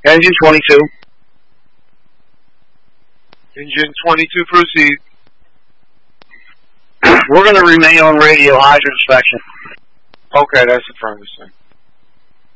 Engine 22. Engine 22, proceed. We're going to remain on radio hydro inspection. Okay, that's affirmative, sir.